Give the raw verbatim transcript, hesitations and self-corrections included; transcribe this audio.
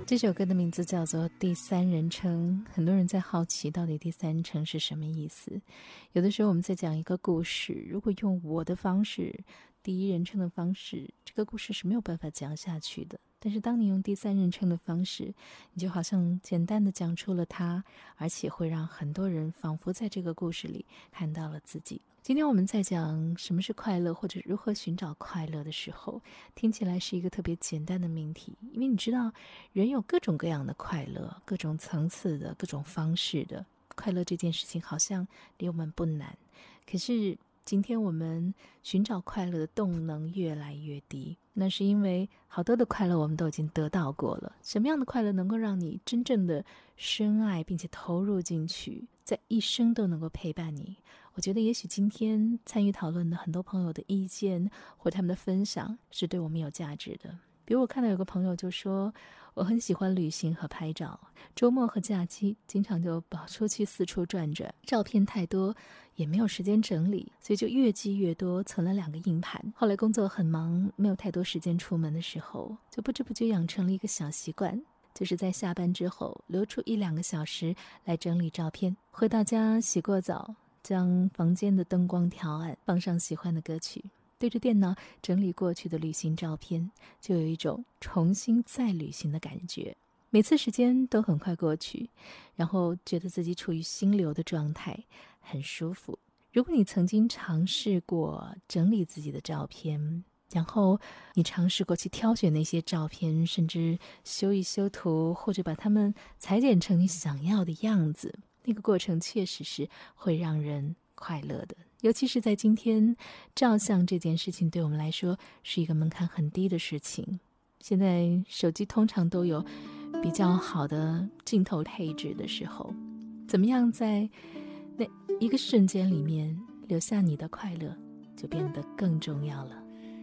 这首歌的名字叫做第三人称，很多人在好奇到底第三人称是什么意思。有的时候我们在讲一个故事，如果用我的方式，第一人称的方式，这个故事是没有办法讲下去的。但是当你用第三人称的方式，你就好像简单的讲出了它，而且会让很多人仿佛在这个故事里看到了自己。今天我们在讲什么是快乐，或者如何寻找快乐的时候，听起来是一个特别简单的命题，因为你知道人有各种各样的快乐，各种层次的，各种方式的快乐，这件事情好像离我们不难，可是今天我们寻找快乐的动能越来越低，那是因为好多的快乐我们都已经得到过了。什么样的快乐能够让你真正的深爱并且投入进去，在一生都能够陪伴你？我觉得也许今天参与讨论的很多朋友的意见或他们的分享是对我们有价值的。比如我看到有个朋友就说，我很喜欢旅行和拍照，周末和假期经常就跑出去四处转转，照片太多也没有时间整理，所以就越积越多，存了两个硬盘。后来工作很忙，没有太多时间出门的时候，就不知不觉养成了一个小习惯，就是在下班之后留出一两个小时来整理照片。回到家洗过澡，将房间的灯光调暗，放上喜欢的歌曲，对着电脑整理过去的旅行照片，就有一种重新再旅行的感觉。每次时间都很快过去，然后觉得自己处于心流的状态，很舒服。如果你曾经尝试过整理自己的照片，然后你尝试过去挑选那些照片，甚至修一修图，或者把它们裁剪成你想要的样子，那个过程确实是会让人快乐的。尤其是在今天，照相这件事情对我们来说是一个门槛很低的事情。现在手机通常都有比较好的镜头配置的时候，怎么样在那一个瞬间里面留下你的快乐，就变得更重要了。